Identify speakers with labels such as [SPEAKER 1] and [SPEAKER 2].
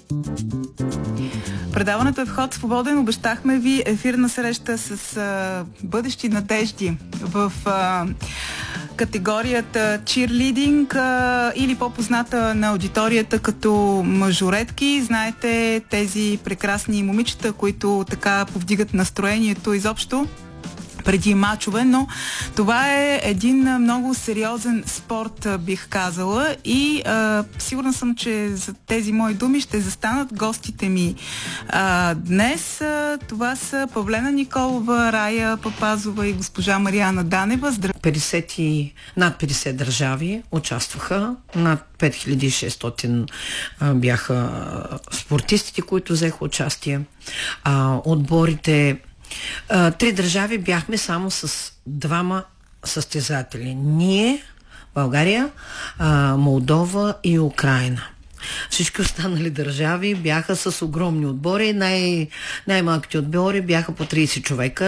[SPEAKER 1] Предаването е в ход свободен. Обещахме ви ефирна среща с бъдещи надежди в категорията чирлидинг или по-позната на аудиторията като мажоретки. Знаете, тези прекрасни момичета, които така повдигат настроението изобщо преди мачове, но това е един много сериозен спорт, бих казала, и сигурна съм, че за тези мои думи ще застанат гостите ми днес. Това са Павлена Николова, Рая Папазова и госпожа Мариана Данева.
[SPEAKER 2] Над 50 държави участваха, над 5600 бяха спортистите, които взеха участие. Отборите 3 държави бяхме само с 2 състезатели. Ние, България, Молдова и Украйна. Всички останали държави бяха с огромни отбори. Най-малките отбори бяха по 30 човека.